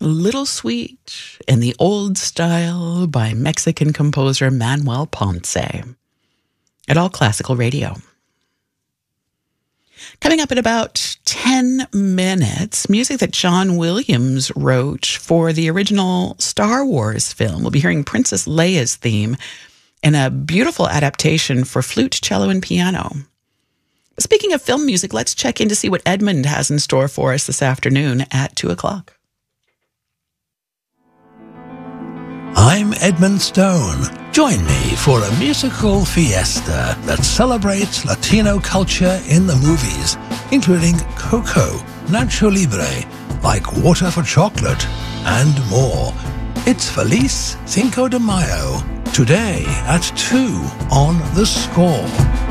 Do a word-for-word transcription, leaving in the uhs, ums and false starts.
Little Sweet in the Old Style by Mexican composer Manuel Ponce at All Classical Radio. Coming up in about ten minutes, music that John Williams wrote for the original Star Wars film. We'll be hearing Princess Leia's theme in a beautiful adaptation for flute, cello, and piano. Speaking of film music, let's check in to see what Edmund has in store for us this afternoon at two o'clock. I'm Edmund Stone. Join me for a musical fiesta that celebrates Latino culture in the movies, including Coco, Nacho Libre, Like Water for Chocolate, and more. It's Feliz Cinco de Mayo, today at two on The Score.